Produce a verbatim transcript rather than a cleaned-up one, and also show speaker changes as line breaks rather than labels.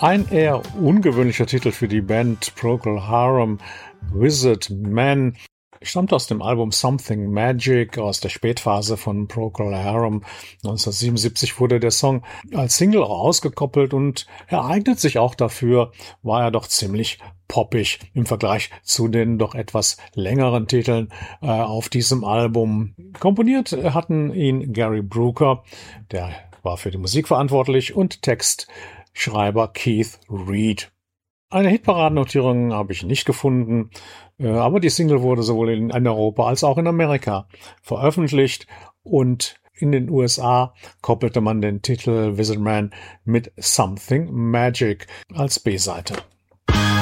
Ein eher ungewöhnlicher Titel für die Band Procol Harum, Wizard Man, stammt aus dem Album Something Magic aus der Spätphase von Procol Harum. neunzehnhundertsiebenundsiebzig wurde der Song als Single ausgekoppelt und er eignet sich auch dafür, war er doch ziemlich poppig im Vergleich zu den doch etwas längeren Titeln äh, auf diesem Album. Komponiert hatten ihn Gary Brooker, der war für die Musik verantwortlich, und Textschreiber Keith Reed. Eine Hitparadennotierung habe ich nicht gefunden, aber die Single wurde sowohl in Europa als auch in Amerika veröffentlicht und in den U S A koppelte man den Titel Wizard Man mit Something Magic als B-Seite.